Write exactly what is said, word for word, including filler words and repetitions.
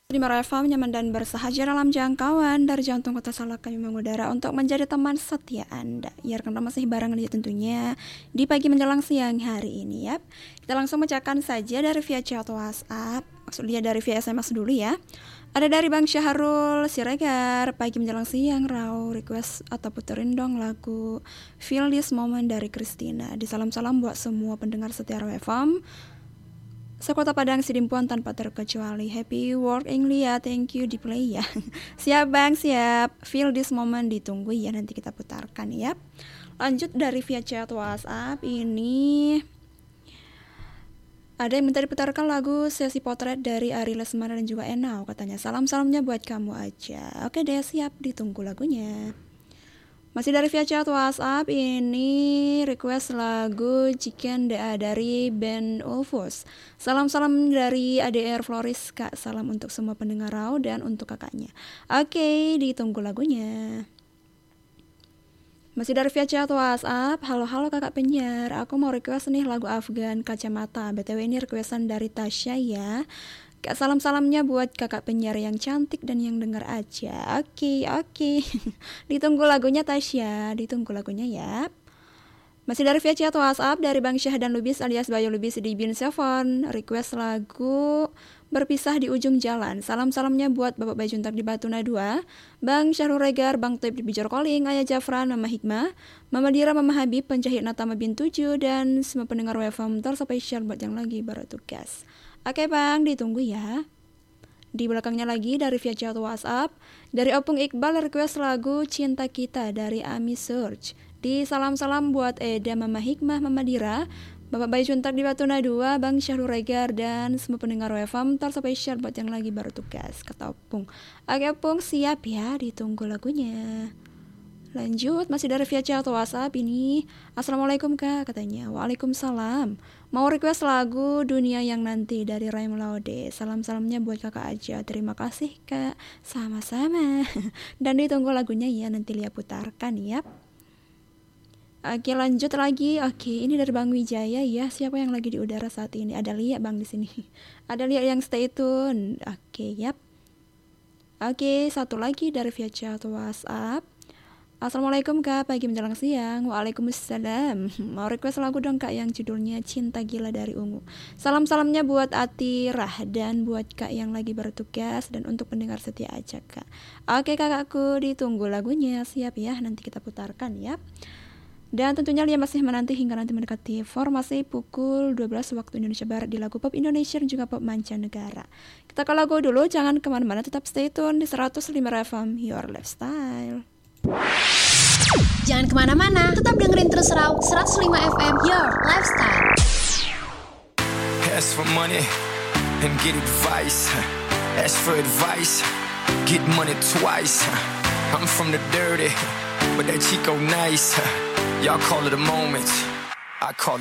Lima Refam nyaman dan bersahaja dalam jangkauan dari jantung kota Salak kami mengudara untuk menjadi teman setia Anda. Ya, karena masih bareng dia tentunya di pagi menjelang siang hari ini ya. Kita langsung bacakan saja dari via chat WhatsApp, maksudnya dari via S M S dulu ya. Ada dari Bang Syahrul Siregar, pagi menjelang siang raw request atau puterin dong lagu Feel This Moment dari Christina. Disalam-salam buat semua pendengar setia Refam Sekota Padang Sidimpuan tanpa terkecuali. Happy working Lia, thank you di play ya. Siap bang, siap. Feel this moment ditunggu ya, nanti kita putarkan ya. Lanjut dari via chat WhatsApp ini. Ada yang minta diputarkan lagu Sesi Potret dari Ari Lesmana dan juga Enau. Katanya salam-salamnya buat kamu aja. Oke deh, siap, ditunggu lagunya. Masih dari via chat WhatsApp ini request lagu Chicken D A dari band Ulfus. Salam-salam dari A D R Floris Kak. Salam untuk semua pendengar Raw dan untuk kakaknya. Oke, ditunggu lagunya. Masih dari via chat WhatsApp. Halo-halo kakak penyiar, aku mau request nih lagu Afgan Kacamata. B T W ini requestan dari Tasya ya. Kak, salam-salamnya buat kakak penyiar yang cantik dan yang dengar aja. Oke, oke. Ditunggu lagunya Tasya, ditunggu lagunya ya. Masih dari via chat WhatsApp dari Bang Syah dan Lubis alias Bayu Lubis di Bin Seven. Request lagu Berpisah di Ujung Jalan. Salam-salamnya buat Bapak Bajuntak di Batuna dua, Bang Syahrul Regar, Bang Toib di Bijor Koling, Ayah Jafran, Mama Hikmah, Mama Dira, Mama Habib, penjahit Natama bin tujuh, dan semua pendengar W F M terspesial buat yang lagi baru tugas. Oke bang, ditunggu ya. Di belakangnya lagi dari via chat WhatsApp dari Opung Iqbal request lagu Cinta Kita dari Ami Search. Di salam-salam buat Eda, Mama Hikmah, Mama Dira, Bapak Bayi Juntak di Batuna dua, Bang Syahrul Regar, dan semua pendengar W F M terspesial buat yang lagi baru tugas. Kata Opung. Oke Opung, siap ya, ditunggu lagunya. Lanjut, masih dari via chat WhatsApp ini. Assalamualaikum kak, katanya. Waalaikumsalam. Mau request lagu Dunia Yang Nanti dari Raim Laude. Salam-salamnya buat kakak aja. Terima kasih kak. Sama-sama. Dan ditunggu lagunya ya, nanti Lia putarkan ya. Oke, lanjut lagi. Oke, ini dari Bang Wijaya ya. Siapa yang lagi di udara saat ini? Ada Lia bang di sini. Ada Lia yang stay tune. Oke, yap. Oke, satu lagi dari via chat WhatsApp. Assalamualaikum kak, pagi menjelang siang. Waalaikumsalam. Mau request lagu dong kak yang judulnya Cinta Gila dari Ungu. Salam-salamnya buat Atirah dan buat kak yang lagi bertugas dan untuk pendengar setia aja kak. Oke kakakku, ditunggu lagunya. Siap ya, nanti kita putarkan ya. Dan tentunya Lia masih menanti hingga nanti mendekati formasi pukul dua belas waktu Indonesia Barat di lagu pop Indonesia dan juga pop mancanegara. Kita ke lagu dulu, jangan kemana-mana, tetap stay tune di seratus lima F M Your Lifestyle. Jangan kemana-mana, tetap dengerin terus Raw seratus lima F M Your Lifestyle. Ask for money and get advice. Ask for advice, get money twice. I'm from the dirty, but that Chico nice. Y'all call it a moment, I call it